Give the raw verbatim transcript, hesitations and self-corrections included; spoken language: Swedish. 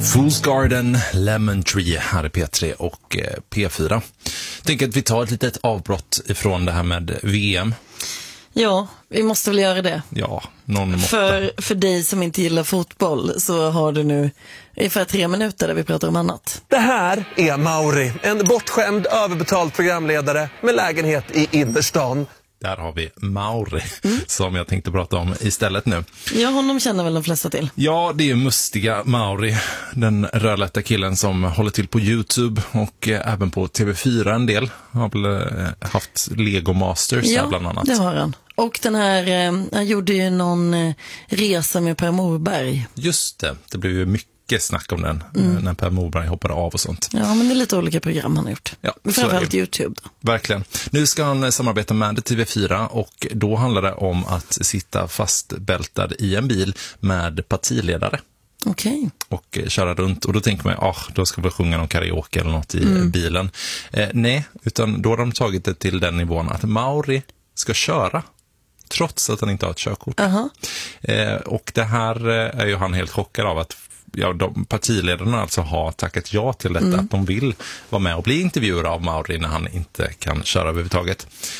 Fool's Garden, Lemon Tree här i P tre och P fyra. Tänk att vi tar ett litet avbrott ifrån det här med V M. Ja, vi måste väl göra det. Ja, någon måtta. För, för dig som inte gillar fotboll så har du nu ungefär tre minuter där vi pratar om annat. Det här är Mauri, en bortskämd, överbetald programledare med lägenhet i innerstan. Där har vi Mauri mm. som jag tänkte prata om istället nu. Ja, honom känner väl de flesta till. Ja, det är mustiga Mauri, den rödlätta killen som håller till på YouTube och eh, även på T V fyra en del. Har väl eh, haft Lego Masters ja, här bland annat. Ja, det har han. Och den här, eh, han gjorde ju någon eh, resa med Per Morberg. Just det, det blev ju mycket snack om den mm. när Per Morberg hoppade av och sånt. Ja, men det är lite olika program han har gjort. Ja, framförallt YouTube då. Verkligen. Nu ska han samarbeta med T V fyra och då handlar det om att sitta fastbältad i en bil med partiledare. Okej. Och eh, köra runt. Och då tänker man, ah, då ska vi sjunga någon karaoke eller något i mm. bilen. Eh, nej, utan då har de tagit det till den nivån att Mauri ska köra. Trots att han inte har ett körkort. Uh-huh. Eh, och det här eh, är ju han helt chockad av att ja, de partiledarna alltså har tackat ja till detta. Mm. Att de vill vara med och bli intervjuade av Mauri när han inte kan köra överhuvudtaget.